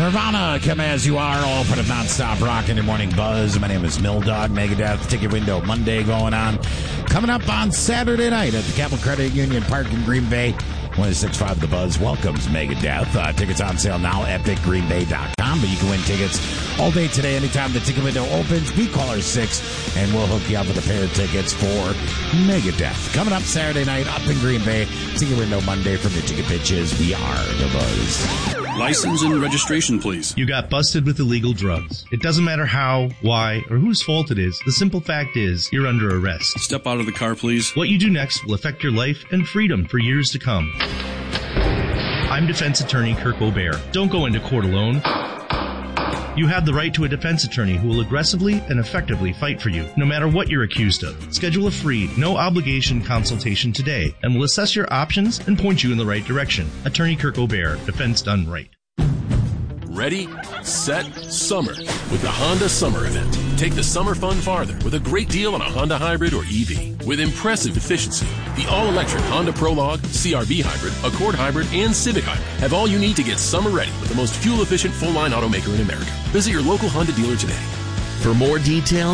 Nirvana, Come As You Are, all part of Nonstop Rock in your morning buzz. My name is Mildog. Megadeth Ticket Window Monday going on. Coming up on Saturday night at the Capital Credit Union Park in Green Bay. 1065 The Buzz welcomes Megadeth. Tickets on sale now at BigGreenBay.com, but you can win tickets all day today, anytime the ticket window opens. Be caller 6, and we'll hook you up with a pair of tickets for Megadeth. Coming up Saturday night up in Green Bay, Ticket Window Monday from your ticket pitches. We are The Buzz. License and registration, please. You got busted with illegal drugs. It doesn't matter how, why, or whose fault it is. The simple fact is, you're under arrest. Step out of the car, please. What you do next will affect your life and freedom for years to come. I'm defense attorney Kirk O'Bear. Don't go into court alone. You have the right to a defense attorney who will aggressively and effectively fight for you, no matter what you're accused of. Schedule a free, no-obligation consultation today, and we'll assess your options and point you in the right direction. Attorney Kirk O'Bear, defense done right. Ready, set, summer with the Honda Summer Event. Take the summer fun farther with a great deal on a Honda Hybrid or EV. With impressive efficiency, the all-electric Honda Prologue, CR-V Hybrid, Accord Hybrid, and Civic Hybrid have all you need to get summer ready with the most fuel-efficient full-line automaker in America. Visit your local Honda dealer today. For more details,